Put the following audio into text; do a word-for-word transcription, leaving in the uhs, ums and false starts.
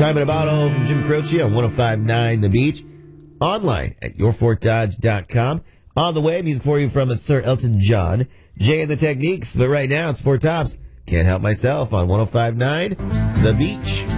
Time and a Bottle from Jim Croce on one oh five point nine The Beach. Online at your fort dodge dot com. On the way, music for you from Sir Elton John. Jay and the Techniques. But right now, it's Four Tops. Can't Help Myself on one oh five point nine The Beach.